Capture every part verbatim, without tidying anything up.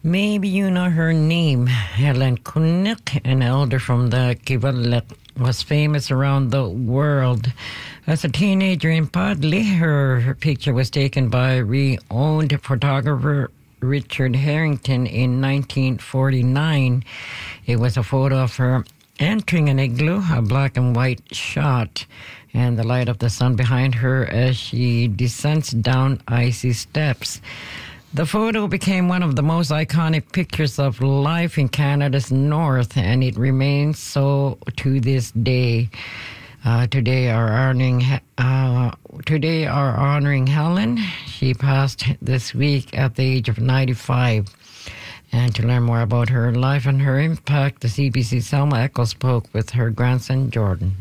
Maybe you know her name. Helen Kunnik, an elder from the Kivalliq, was famous around the world. As a teenager in Padley, her, her picture was taken by re-owned photographer Richard Harrington in nineteen forty-nine. It was a photo of her entering an igloo, a black and white shot, and the light of the sun behind her as she descends down icy steps. The photo became one of the most iconic pictures of life in Canada's north, and it remains so to this day. Uh, today, are honoring uh, today are honoring Helen. She passed this week at the age of ninety-five. And to learn more about her life and her impact, the C B C's Selma Echo spoke with her grandson Jordan.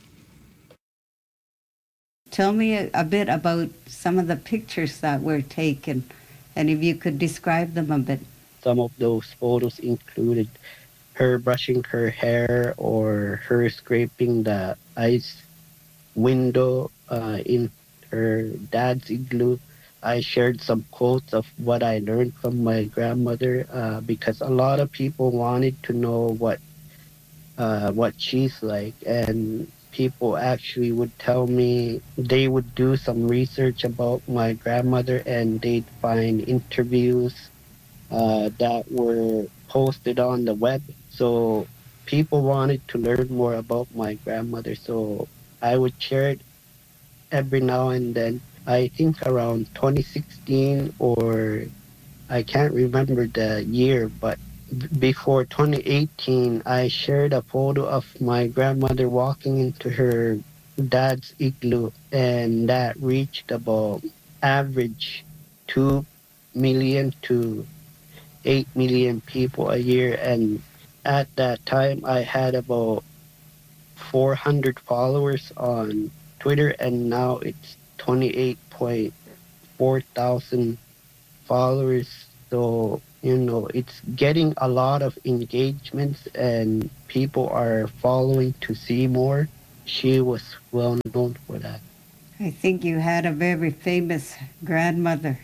Tell me a, a bit about some of the pictures that were taken, and if you could describe them a bit. Some of those photos included her brushing her hair or her scraping the ice window uh, in her dad's igloo. I shared some quotes of what I learned from my grandmother uh, because a lot of people wanted to know what uh, what she's like, and people actually would tell me they would do some research about my grandmother and they'd find interviews uh, that were posted on the web. So people wanted to learn more about my grandmother, so I would share it every now and then. I think around twenty sixteen, or I can't remember the year, but b- before twenty eighteen, I shared a photo of my grandmother walking into her dad's igloo, and that reached about average two million to eight million people a year. And at that time, I had about four hundred followers on Twitter, and now it's twenty-eight point four thousand followers. So, you know, it's getting a lot of engagements and people are following to see more. She was well known for that. I think you had a very famous grandmother.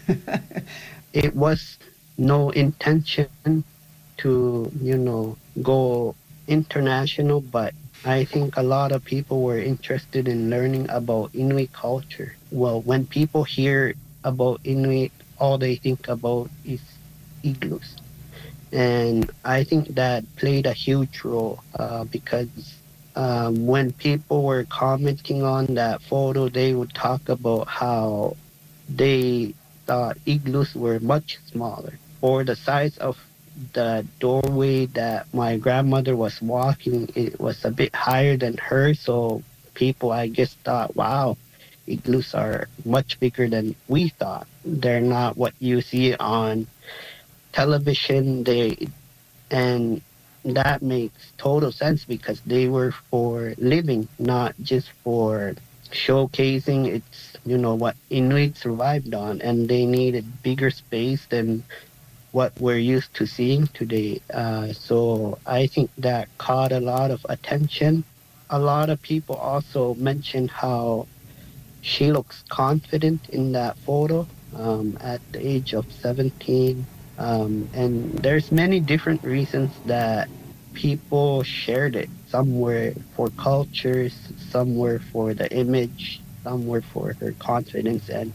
It was no intention to, you know, go international, but I think a lot of people were interested in learning about Inuit culture. Well, when people hear about Inuit, all they think about is igloos. And I think that played a huge role uh, because um, when people were commenting on that photo, they would talk about how they thought igloos were much smaller, or the size of the doorway that my grandmother was walking, it was a bit higher than her. So people, I guess, thought, wow, igloos are much bigger than we thought. They're not what you see on television. They and that makes total sense because they were for living, not just for showcasing. It's, you know, what Inuit survived on, and they needed bigger space than what we're used to seeing today. Uh, so I think that caught a lot of attention. A lot of people also mentioned how she looks confident in that photo um, at the age of seventeen. Um, and there's many different reasons that people shared it. Some were for cultures, some were for the image, some were for her confidence. And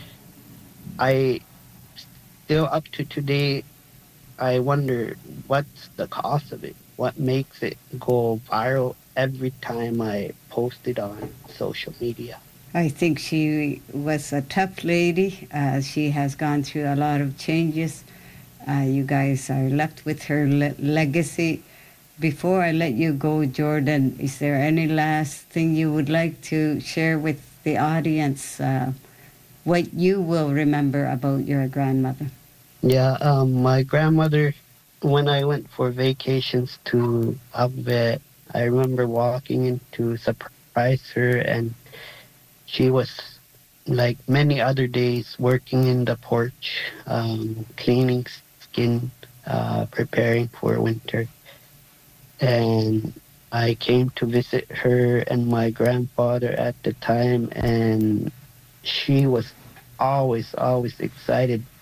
I still up to today, I wonder what's the cost of it? What makes it go viral every time I post it on social media? I think she was a tough lady. Uh, she has gone through a lot of changes. Uh, you guys are left with her le- legacy. Before I let you go, Jordan, is there any last thing you would like to share with the audience, uh, what you will remember about your grandmother? Yeah, um, my grandmother, when I went for vacations to Abbe, I remember walking in to surprise her, and she was, like many other days, working in the porch, um, cleaning skin, uh, preparing for winter. And I came to visit her and my grandfather at the time, and she was always, always excited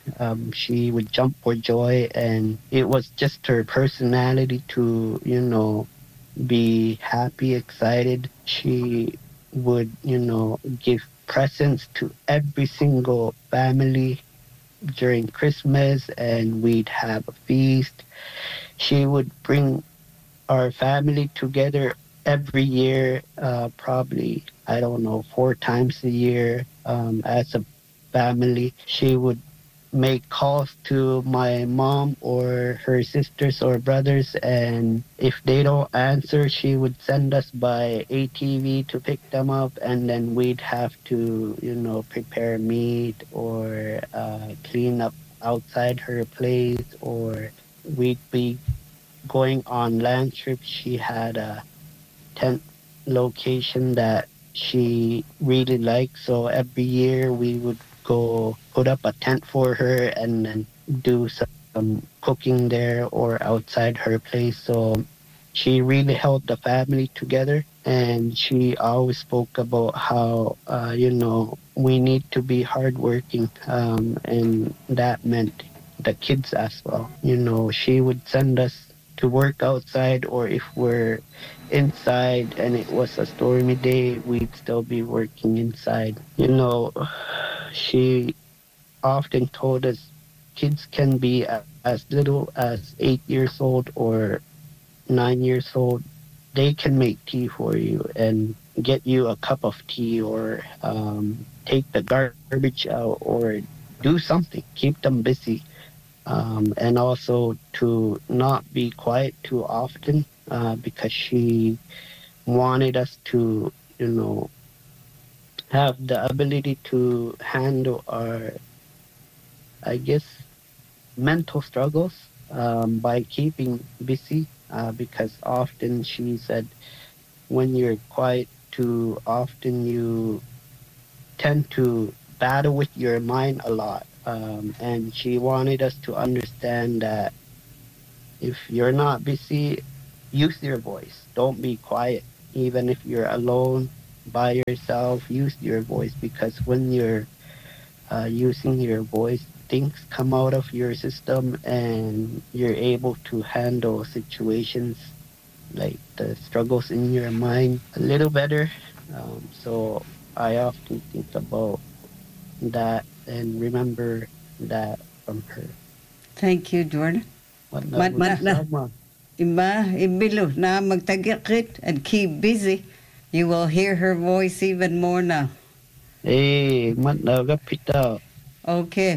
Um, she would jump for joy, and it was just her personality to, you know, be happy, excited. She would, you know, give presents to every single family during Christmas, and we'd have a feast. She would bring our family together every year, uh, probably, I don't know, four times a year um, as a family. She would make calls to my mom or her sisters or brothers, and if they don't answer, she would send us by A T V to pick them up, and then we'd have to, you know, prepare meat or uh, clean up outside her place, or we'd be going on land trips. She had a tent location that she really liked, so every year we would go put up a tent for her and then do some cooking there or outside her place. So she really held the family together, and she always spoke about how, uh, you know, we need to be hardworking, um, and that meant the kids as well. You know, she would send us to work outside, or if we're inside and it was a stormy day, we'd still be working inside. You know, she often told us kids can be a- as little as eight years old or nine years old. They can make tea for you and get you a cup of tea, or um, take the garbage out, or do something. Keep them busy. Um, and also to not be quiet too often, uh, because she wanted us to, you know, have the ability to handle our, I guess, mental struggles um, by keeping busy, uh, because often she said when you're quiet too often, you tend to battle with your mind a lot. Um, and she wanted us to understand that if you're not busy, use your voice. Don't be quiet. Even if you're alone by yourself, use your voice, because when you're uh, using your voice, things come out of your system and you're able to handle situations like the struggles in your mind a little better. Um, so I often think about that and remember that from her. Thank you, Jordan. What Mat- mat- na. Sama. Iba, ibilo na magtagikit and keep busy. You will hear her voice even more now. Eh, mat nagapita. Okay.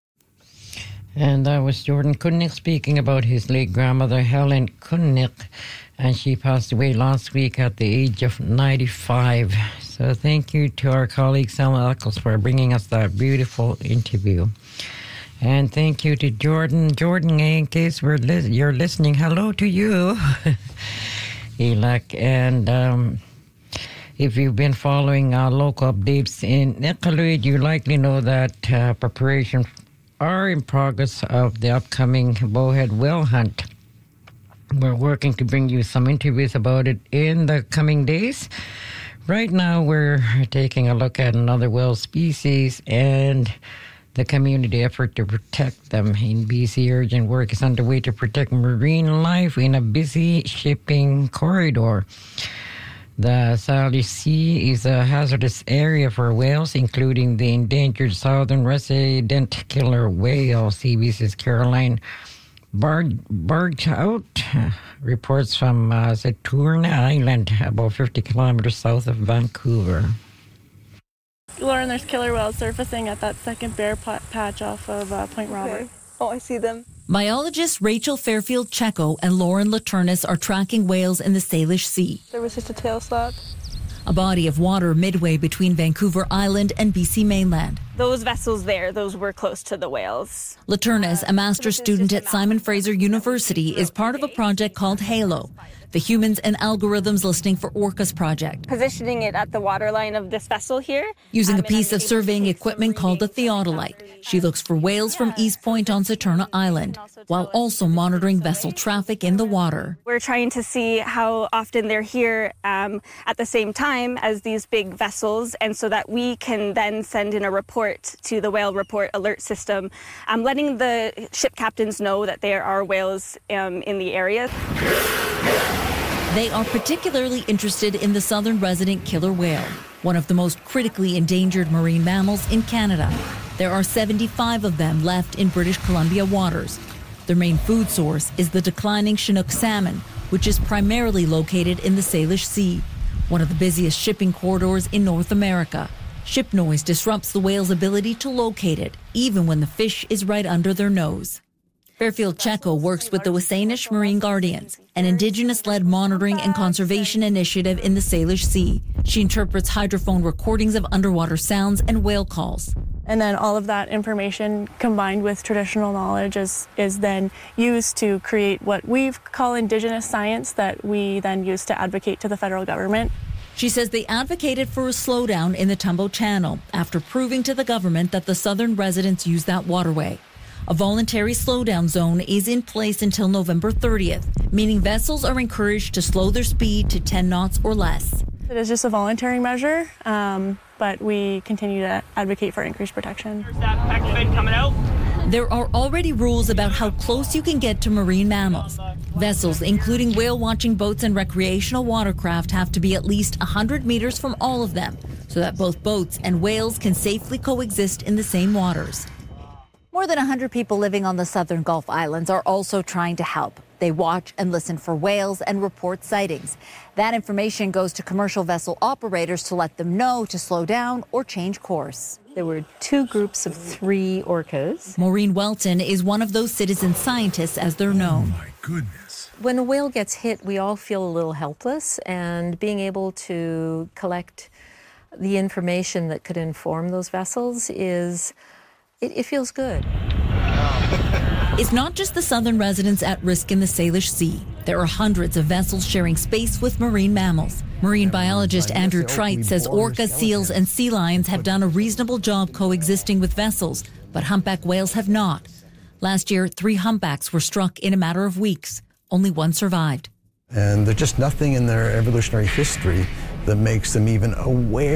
And that was Jordan Kunnick speaking about his late grandmother, Helen Kunnick, and she passed away last week at the age of ninety-five. So thank you to our colleague Selma Eccles for bringing us that beautiful interview. And thank you to Jordan. Jordan, in case we're li- you're listening, hello to you, Elak. And um, if you've been following our local updates in Iqaluit, you likely know that uh, preparation are in progress of the upcoming bowhead whale hunt. We're working to bring you some interviews about it in the coming days. Right now, we're taking a look at another whale species and the community effort to protect them. In B C, urgent work is underway to protect marine life in a busy shipping corridor. The Sally Sea is a hazardous area for whales, including the endangered southern resident killer whale. C B C's Caroline Bargout reports from uh, Saturn Island, about fifty kilometers south of Vancouver. Lauren, there's killer whales surfacing at that second bear patch off of uh, Point Robert. Okay. Oh, I see them. Biologists Rachel Fairfield Checo and Lauren Laturnis are tracking whales in the Salish Sea. There was just a tail slap. A body of water midway between Vancouver Island and B C mainland. Those vessels there, those were close to the whales. Laturnis, a master's student at Simon Fraser University, is part of a project called HALO, the humans and algorithms listening for Orca's project. Positioning it at the waterline of this vessel here. Using um, a piece of surveying equipment called the theodolite, she looks for whales from East Point on Saturna Island, while also monitoring vessel traffic in the water. We're trying to see how often they're here um, at the same time as these big vessels, and so that we can then send in a report to the whale report alert system, um, letting the ship captains know that there are whales um, in the area. They are particularly interested in the southern resident killer whale, one of the most critically endangered marine mammals in Canada. There are seventy-five of them left in British Columbia waters. Their main food source is the declining Chinook salmon, which is primarily located in the Salish Sea, one of the busiest shipping corridors in North America. Ship noise disrupts the whale's ability to locate it, even when the fish is right under their nose. Fairfield Checo works with the Wasanish Marine Guardians, an Indigenous-led monitoring and conservation initiative in the Salish Sea. She interprets hydrophone recordings of underwater sounds and whale calls. And then all of that information combined with traditional knowledge is, is then used to create what we call Indigenous science that we then use to advocate to the federal government. She says they advocated for a slowdown in the Tumbo Channel after proving to the government that the southern residents use that waterway. A voluntary slowdown zone is in place until November thirtieth, meaning vessels are encouraged to slow their speed to ten knots or less. It is just a voluntary measure, um, but we continue to advocate for increased protection. There are already rules about how close you can get to marine mammals. Vessels, including whale-watching boats and recreational watercraft, have to be at least one hundred meters from all of them, so that both boats and whales can safely coexist in the same waters. More than one hundred people living on the southern Gulf Islands are also trying to help. They watch and listen for whales and report sightings. That information goes to commercial vessel operators to let them know to slow down or change course. There were two groups of three orcas. Maureen Welton is one of those citizen scientists, as they're known. Oh, my goodness. When a whale gets hit, we all feel a little helpless, and being able to collect the information that could inform those vessels is, it, it feels good. It's not just the southern residents at risk in the Salish Sea. There are hundreds of vessels sharing space with marine mammals. Marine biologist Andrew Trite says orcas, seals, and sea lions have done a reasonable job coexisting with vessels, but humpback whales have not. Last year, three humpbacks were struck in a matter of weeks. Only one survived. And there's just nothing in their evolutionary history that makes them even aware